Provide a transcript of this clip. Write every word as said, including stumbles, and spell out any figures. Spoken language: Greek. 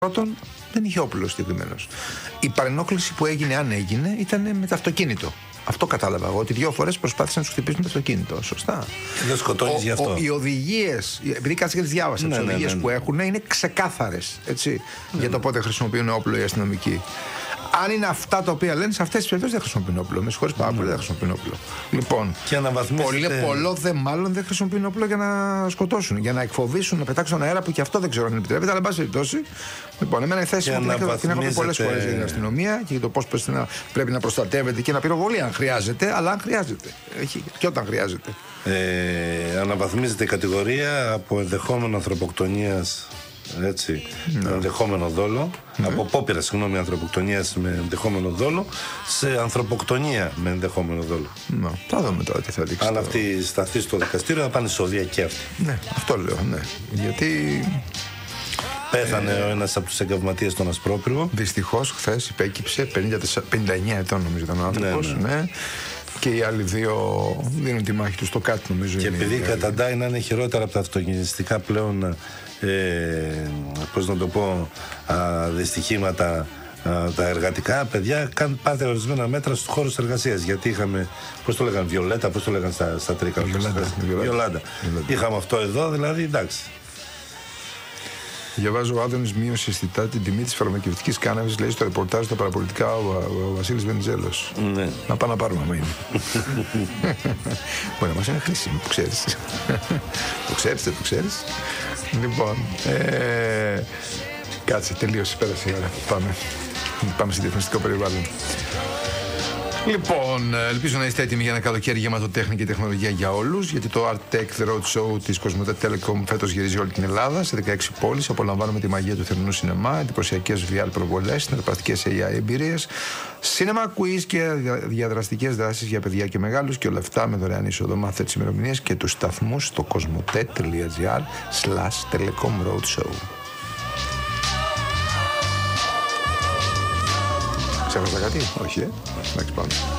Πρώτον, δεν είχε όπλο συγκεκριμένος. Η παρενόχληση που έγινε, αν έγινε, ήταν με το αυτοκίνητο. Αυτό κατάλαβα εγώ, ότι δύο φορές προσπάθησαν να του χτυπήσουν το αυτοκίνητο. Σωστά. Δεν σκοτώνεις γι' αυτό. Ο, οι οδηγίες, επειδή κάτσε και τις διάβασα, ναι, τις οδηγίες ναι, ναι, ναι. που έχουν είναι ξεκάθαρες έτσι, ναι, για το πότε χρησιμοποιούν όπλο οι αστυνομικοί. Αν είναι αυτά τα οποία λένε, σε αυτές τις περιπτώσεις δεν χρησιμοποιούν όπλο. Με συγχωρείς πάρα πολύ, δεν χρησιμοποιούν όπλο. Λοιπόν, πολύ, πολλό δε μάλλον δεν χρησιμοποιούν όπλο για να σκοτώσουν, για να εκφοβήσουν, να πετάξουν τον αέρα που και αυτό δεν ξέρω αν επιτρέπεται, αλλά εν πάση περιπτώσει. Λοιπόν, εμένα η θέση μου την έχω πει πολλές φορές για την αστυνομία και για το πώς πρέπει να προστατεύεται και να πυροβολεί αν χρειάζεται, αλλά αν χρειάζεται. Και όταν χρειάζεται. Ε, αναβαθμίζεται η κατηγορία από ενδεχόμενο ανθρωποκτονίας. Έτσι, ναι. με ενδεχόμενο δόλο, ναι. από απόπειρα συγγνώμη ανθρωποκτονίας με ενδεχόμενο δόλο σε ανθρωποκτονία με ενδεχόμενο δόλο. Ναι. Θα δούμε τώρα τι θα δείξει. Αν αυτή σταθεί στο δικαστήριο θα πάνε σε οδεία και αυτή. Ναι, αυτό λέω, ναι. Γιατί πέθανε ε... ο ένας από τους εγκαυματίες των Ασπρόπυργο. Δυστυχώς χθες υπέκυψε, πενήντα εννιά ετών νομίζω ήταν ο άνθρωπος. Ναι, ναι. Ναι. Και οι άλλοι δύο δίνουν τη μάχη τους στο κάτι νομίζω. Και επειδή καταντάει να είναι χειρότερα από τα αυτοκινηστικά πλέον Ε, πώς να το πω, α, δυστυχήματα α, τα εργατικά, παιδιά, καν πάτε ορισμένα μέτρα στους χώρους εργασίας. Γιατί είχαμε, πώς το λέγανε, Βιολέτα, πώς το λέγανε στα, στα τρίκα. Βιολάντα. Είχαμε αυτό εδώ, δηλαδή, εντάξει. Διαβάζω, ο Άδωνης μείωσε αισθητά την τιμή της φαρμακευτικής κάναβης, λέει στο ρεπορτάζ στα παραπολιτικά ο, ο, ο Βασίλης Βενιζέλος. Ναι. Να πάμε να πάρουμε, άμα είναι. Μπορεί να μας είναι χρήσιμο, που ξέρεις. Το ξέρεις, δεν το ξέρεις. Λοιπόν, ε, κάτσε, τελείωσε, πέρασε η ώρα. Πάμε. Πάμε σε διαφημιστικό περιβάλλον. Λοιπόν, ελπίζω να είστε έτοιμοι για ένα καλοκαίρι γεμάτο τέχνη και τεχνολογία για όλους, γιατί το Art Tech The Road Show της Cosmote Telecom φέτος γυρίζει όλη την Ελλάδα σε δεκαέξι πόλεις. Απολαμβάνουμε τη μαγεία του θερινού σινεμά, εντυπωσιακές βι αρ προβολές, συναρπαστικές έι άι εμπειρίες, σινεμά quiz και διαδραστικές δράσεις για παιδιά και μεγάλους, και όλα αυτά με δωρεάν είσοδο. Μάθε τις ημερομηνίες και τους σταθμούς στο cosmote.gr slash telecom roadshow. Ξέχασα κάτι? Όχι, ε. Εντάξει, πάμε.